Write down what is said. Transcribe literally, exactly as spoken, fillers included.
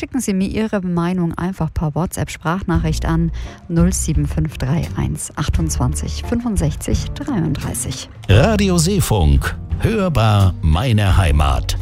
schicken Sie mir Ihre Meinung einfach per WhatsApp-Sprachnachricht an null sieben fünf drei eins achtundzwanzig fünfundsechzig dreiunddreißig. Radio Seefunk. Hörbar meine Heimat.